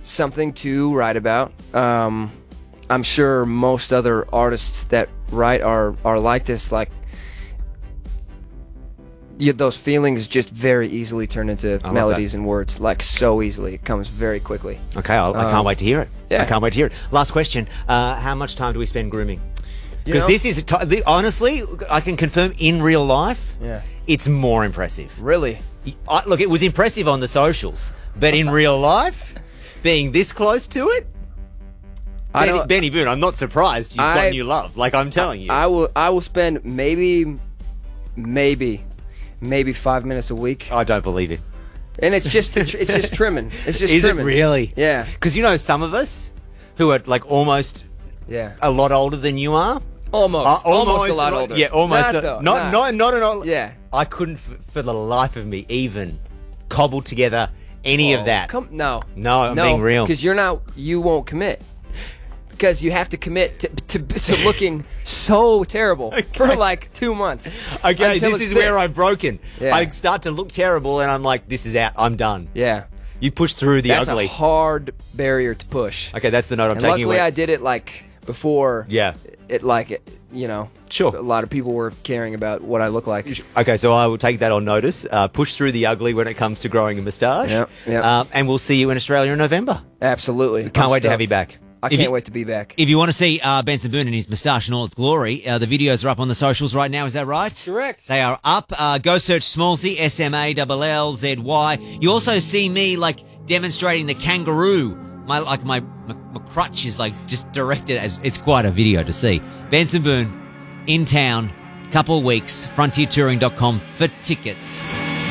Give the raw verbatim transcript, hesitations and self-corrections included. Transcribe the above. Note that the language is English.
something to write about. Um, I'm sure most other artists that write are are like this. Like, you, those feelings just very easily turn into melodies and words, like so easily. It comes very quickly. Okay, I'll, I can't Um, wait to hear it. yeah. I can't wait to hear it. Last question: uh, how much time do we spend grooming? You Because know- this is a ti- the, honestly, I can confirm in real life, Yeah. it's more impressive. Really? I, look, it was impressive on the socials, but in real life, being this close to it, I Benny, don't- Benny Boone, I'm not surprised you've got I- new love. Like I'm telling you, I will. I will spend maybe, maybe, maybe five minutes a week, I don't believe it. and it's just it's just trimming. It's just Is trimming. it really? Yeah. Because you know some of us who are like almost Yeah. a lot older than you are. Almost. Uh, almost a lot older. Yeah, almost. Not, a- though, not, not. not, not, not, Yeah. I couldn't, f- for the life of me, even cobble together any Oh, of that. Come, no. No, I'm no, being real. Because you're not. You won't commit. Because you have to commit to, to, to looking so terrible for like two months. Okay, until this it's is thick. where I've broken. Yeah. I start to look terrible, and I'm like, "This is out. I'm done." Yeah. You push through the That's ugly. a hard barrier to push. Okay, that's the note I'm And taking luckily, away. I did it like before. Yeah. It like it, you know. Sure. A lot of people were caring about what I look like. Okay, so I will take that on notice. Uh, push through the ugly when it comes to growing a moustache. Yep, yep. Um, and we'll see you in Australia in November. Absolutely. Can't wait to have you back. I If can't you- wait to be back. If you want to see uh, Benson Boone and his moustache in all its glory, uh, the videos are up on the socials right now. Is that right? Correct. They are up. Uh, go search Smallzy, S M A L L Z Y. You also see me like demonstrating the kangaroo. My like my, my my crutch is like just directed as it's quite a video to see. Benson Boone in town, couple of weeks. frontier touring dot com for tickets.